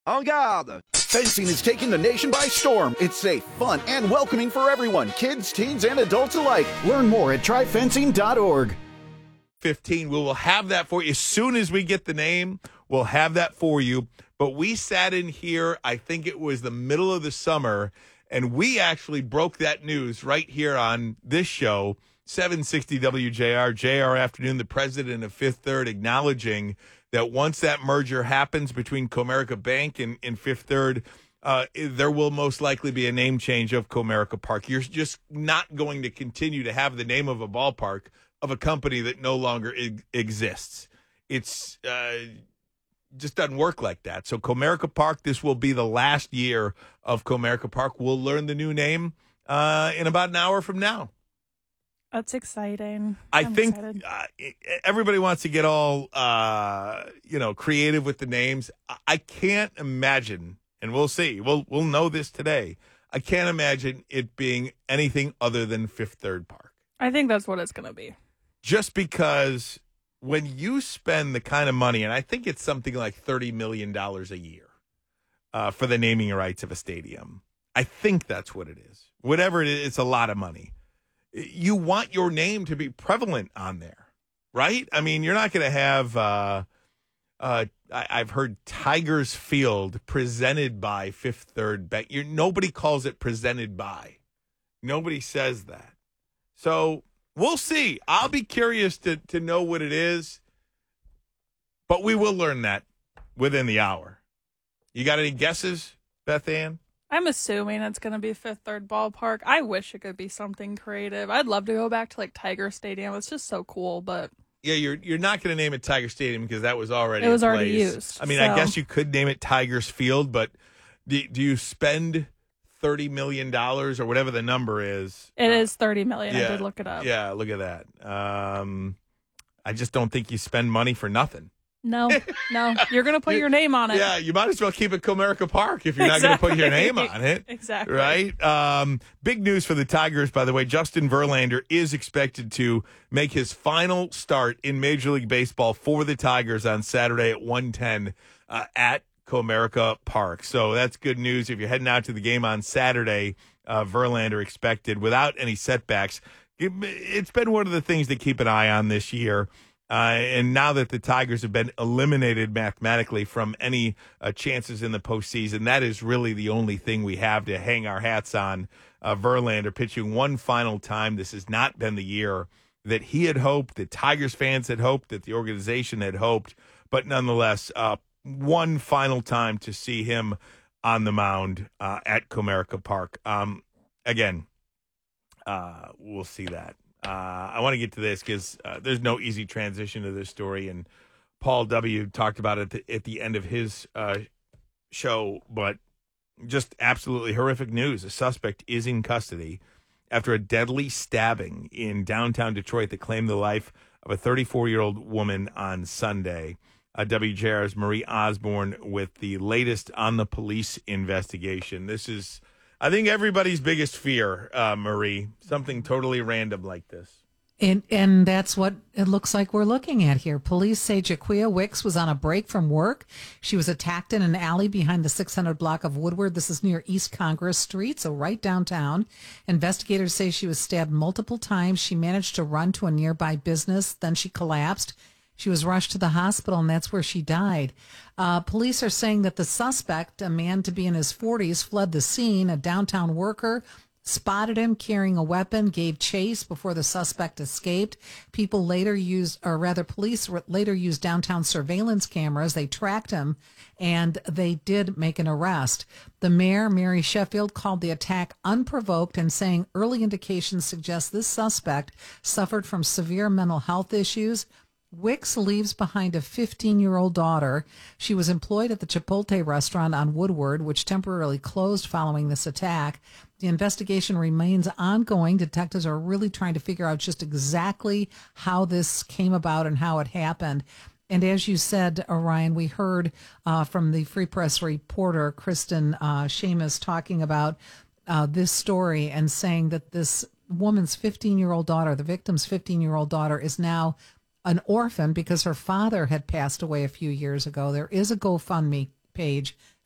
En garde! Fencing is taking the nation by storm. It's safe, fun, and welcoming for everyone, kids, teens, and adults alike. Learn more at tryfencing.org. 15. We will have that for you. As soon as we get the name, we'll have that for you. But we sat in here, I think it was the middle of the summer, and we actually broke that news right here on this show, 760 WJR, JR Afternoon, the president of Fifth Third, acknowledging that once that merger happens between Comerica Bank and Fifth Third, there will most likely be a name change of Comerica Park. You're just not going to continue to have the name of a ballpark of a company that no longer exists. It's just doesn't work like that. So Comerica Park, this will be the last year of Comerica Park. We'll learn the new name in about an hour from now. That's exciting. I'm think everybody wants to get all, creative with the names. I can't imagine, and we'll see. We'll know this today. I can't imagine it being anything other than Fifth Third Park. I think that's what it's going to be. Just because when you spend the kind of money, and I think it's something like $30 million a year for the naming rights of a stadium. I think that's what it is. Whatever it is, it's a lot of money. You want your name to be prevalent on there, right? I mean, you're not going to have, I've heard Tigers Field presented by Fifth Third Bank. Nobody calls it presented by. Nobody says that. So we'll see. I'll be curious to know what it is, but we will learn that within the hour. You got any guesses, Beth Ann? I'm assuming it's going to be Fifth Third Ballpark. I wish it could be something creative. I'd love to go back to like Tiger Stadium. It's just so cool, but yeah, you're not going to name it Tiger Stadium because that was already used. I mean, I guess you could name it Tigers Field, but do you spend $30 million or whatever the number is? It is $30 million. Yeah, I did look it up. Yeah, look at that. I just don't think you spend money for nothing. No, you're going to put your name on it. Yeah, you might as well keep it Comerica Park if you're not going to put your name on it. Exactly. Right? Big news for the Tigers, by the way. Justin Verlander is expected to make his final start in Major League Baseball for the Tigers on Saturday at 1:10 at Comerica Park. So that's good news. If you're heading out to the game on Saturday, Verlander expected without any setbacks. It's been one of the things to keep an eye on this year. And now that the Tigers have been eliminated mathematically from any chances in the postseason, that is really the only thing we have to hang our hats on. Verlander pitching one final time. This has not been the year that he had hoped, that Tigers fans had hoped, that the organization had hoped. But nonetheless, one final time to see him on the mound at Comerica Park. Again, we'll see that. I want to get to this because there's no easy transition to this story, and Paul W. talked about it at the end of his show, but just absolutely horrific news. A suspect is in custody after a deadly stabbing in downtown Detroit that claimed the life of a 34-year-old woman on Sunday. WJR's Marie Osborne with the latest on the police investigation. This is, I think, everybody's biggest fear, Marie, something totally random like this. And that's what it looks like we're looking at here. Police say Jaquia Wicks was on a break from work. She was attacked in an alley behind the 600 block of Woodward. This is near East Congress Street, so right downtown. Investigators say she was stabbed multiple times. She managed to run to a nearby business. Then she collapsed. She was rushed to the hospital, and that's where she died. Police are saying that the suspect, a man to be in his 40s, fled the scene. A downtown worker spotted him carrying a weapon, gave chase before the suspect escaped. Police later used downtown surveillance cameras. They tracked him, and they did make an arrest. The mayor, Mary Sheffield, called the attack unprovoked and saying early indications suggest this suspect suffered from severe mental health issues. Wicks leaves behind a 15-year-old daughter. She was employed at the Chipotle restaurant on Woodward, which temporarily closed following this attack. The investigation remains ongoing. Detectives are really trying to figure out just exactly how this came about and how it happened. And as you said, Ryan, we heard from the Free Press reporter, Kristen Seamus, talking about this story and saying that this woman's 15-year-old daughter, the victim's 15-year-old daughter, is now an orphan because her father had passed away a few years ago. There is a GoFundMe page